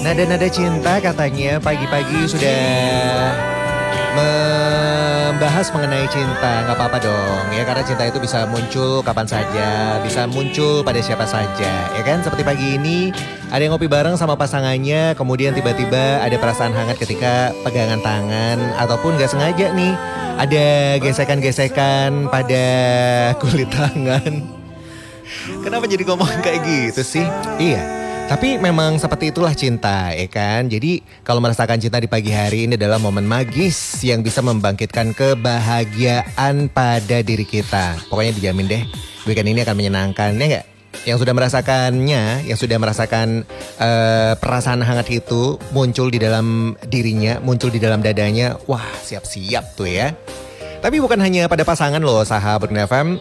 Nada-nada cinta katanya pagi-pagi sudah membahas mengenai cinta. Gak apa-apa dong ya, karena cinta itu bisa muncul kapan saja, bisa muncul pada siapa saja, ya kan? Seperti pagi ini ada yang ngopi bareng sama pasangannya, kemudian tiba-tiba ada perasaan hangat ketika pegangan tangan, ataupun gak sengaja nih ada gesekan-gesekan pada kulit tangan. Kenapa jadi ngomong kayak gitu sih? Iya, tapi memang seperti itulah cinta, ya kan? Jadi kalau merasakan cinta di pagi hari, ini adalah momen magis yang bisa membangkitkan kebahagiaan pada diri kita. Pokoknya dijamin deh, weekend ini akan menyenangkan, ya nggak? Yang sudah merasakannya, yang sudah merasakan perasaan hangat itu muncul di dalam dirinya, muncul di dalam dadanya, wah siap-siap tuh ya. Tapi bukan hanya pada pasangan loh, sahabat FM.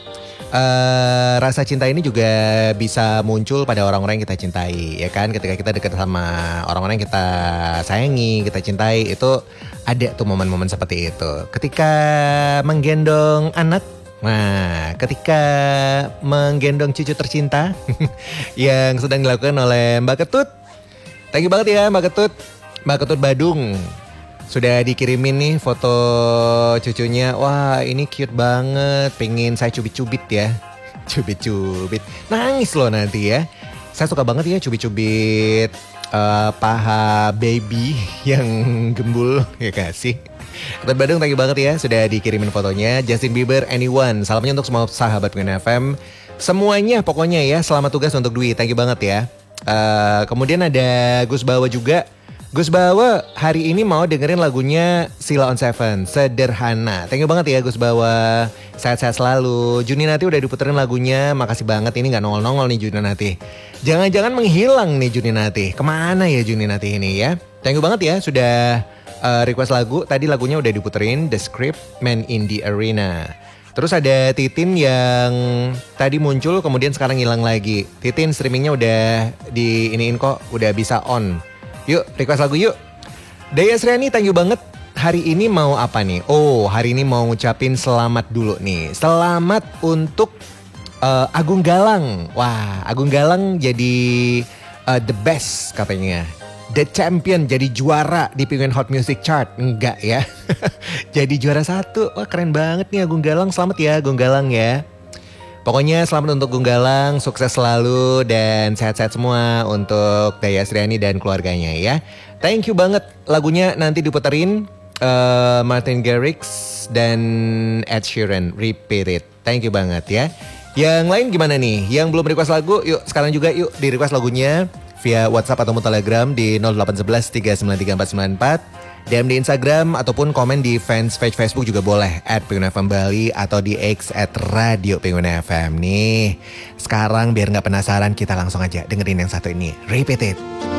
Rasa cinta ini juga bisa muncul pada orang-orang yang kita cintai, ya kan? Ketika kita dekat sama orang-orang yang kita sayangi, kita cintai, itu ada tuh momen-momen seperti itu. Ketika menggendong anak, nah ketika menggendong cucu tercinta yang sedang dilakukan oleh Mbak Ketut. Thank you banget ya Mbak Ketut, Mbak Ketut Badung. Sudah dikirimin nih foto cucunya. Wah ini cute banget. Pengen saya cubit-cubit ya. Cubit-cubit. Nangis loh nanti ya. Saya suka banget ya cubit-cubit paha baby yang gembul. Ya kasih. Ketua Badung thank you banget ya. Sudah dikirimin fotonya. Justin Bieber, anyone. Salamnya untuk semua sahabat Pengen FM. Semuanya pokoknya ya. Selamat tugas untuk Dwi. Thank you banget ya. Kemudian ada Gus Bawa juga. Gus Bawa hari ini mau dengerin lagunya Sheila on 7, Sederhana. Thank you banget ya Gus Bawa. Sehat-sehat selalu. Juni nanti udah diputerin lagunya. Makasih banget, ini gak nongol-nongol nih Juni nanti. Jangan-jangan menghilang nih Juni nanti. Kemana ya Juni nanti ini ya. Thank you banget ya sudah request lagu. Tadi lagunya udah diputerin, The Script, Man in the Arena. Terus ada Titin yang tadi muncul kemudian sekarang hilang lagi. Titin streamingnya udah di iniin kok, udah bisa on. Yuk, request lagu yuk. Daya Sriani, thank you banget. Hari ini mau apa nih? Oh, hari ini mau ngucapin selamat dulu nih. Selamat untuk Agung Galang. Wah, Agung Galang jadi the best katanya. The champion, jadi juara di Penguin Hot Music Chart. Enggak ya. Jadi juara 1. Wah, keren banget nih Agung Galang. Selamat ya Agung Galang ya. Pokoknya selamat untuk Gung Galang, sukses selalu dan sehat-sehat semua untuk Daya Sriani dan keluarganya ya. Thank you banget, lagunya nanti diputerin Martin Garrix dan Ed Sheeran, Repeat It. Thank you banget ya. Yang lain gimana nih? Yang belum request lagu, yuk sekarang juga yuk di request lagunya via WhatsApp atau Telegram di 0811 393 494. DM di Instagram ataupun komen di fans page Facebook juga boleh @penguin_fm Bali atau di X @radio Penguin FM nih. Sekarang biar nggak penasaran kita langsung aja dengerin yang satu ini. Repeat It.